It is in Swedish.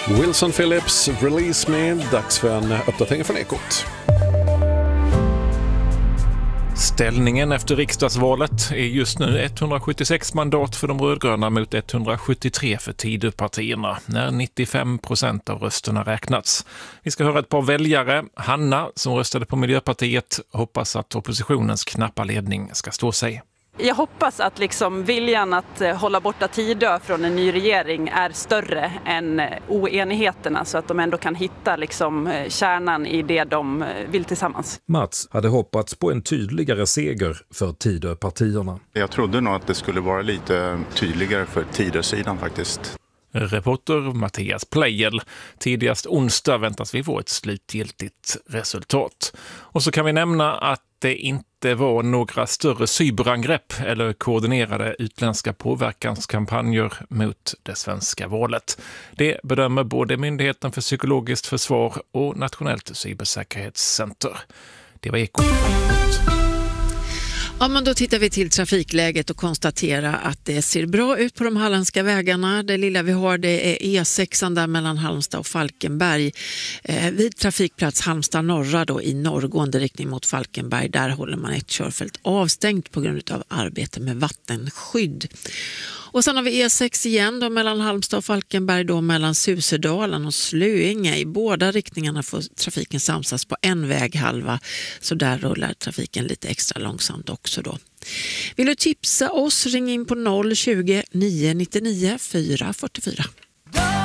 Wilson Phillips, Release Me, dags för en uppdatering från Ekot. Ställningen efter riksdagsvalet är just nu 176 mandat för de rödgröna mot 173 för Tidöpartierna, när 95% av rösterna räknats. Vi ska höra ett par väljare. Hanna, som röstade på Miljöpartiet, hoppas att oppositionens knappa ledning ska stå sig. Jag hoppas att viljan att hålla borta Tidö från en ny regering är större än oenigheterna, så att de ändå kan hitta kärnan i det de vill tillsammans. Mats hade hoppats på en tydligare seger för Tidöpartierna. Jag trodde nog att det skulle vara lite tydligare för Tidö-sidan faktiskt. Reporter Mattias Pleijel. Tidigast onsdag väntas vi få ett slutgiltigt resultat. Och så kan vi nämna att det inte var några större cyberangrepp eller koordinerade utländska påverkanskampanjer mot det svenska valet. Det bedömer både Myndigheten för psykologiskt försvar och Nationellt cybersäkerhetscenter. Det var Ekot. Ja, men då tittar vi till trafikläget och konstaterar att det ser bra ut på de halländska vägarna. Det lilla vi har, det är E6 där mellan Halmstad och Falkenberg. Vid trafikplats Halmstad norra då, i norrgående riktning mot Falkenberg, där håller man ett körfält avstängt på grund av arbete med vattenskydd. Och sen har vi E6 igen då, mellan Halmstad och Falkenberg, då mellan Susedalen och Slöinge. I båda riktningarna får trafiken samsas på en väghalva, så där rullar trafiken lite extra långsamt också då. Vill du tipsa oss, ring in på 020 999 444.